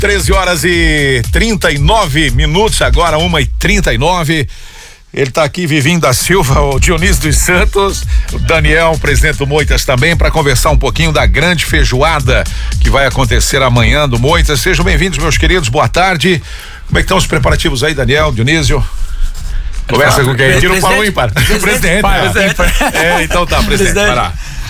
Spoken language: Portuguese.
13 horas e 39 minutos, agora 1h39. Ele está aqui, Vivinho da Silva, o Dionísio dos Santos, o Daniel, presidente do Moitas também, para conversar um pouquinho da grande feijoada que vai acontecer amanhã do Moitas. Sejam bem-vindos, meus queridos, boa tarde. Como é que estão os preparativos aí, Daniel, Dionísio? Conversa com quem? Tira um pau ímpar. Presidente. Então tá, presidente, vai lá.